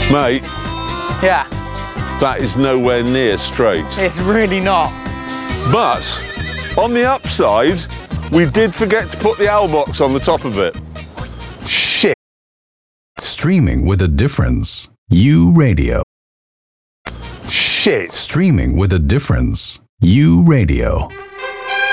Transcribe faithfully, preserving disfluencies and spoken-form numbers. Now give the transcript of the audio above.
Mate, Yeah, that is nowhere near straight. it's really not. But on the upside, we did forget to put the owl box on the top of it. Shit. Streaming with a difference. U Radio. Shit. Streaming with a difference. U Radio.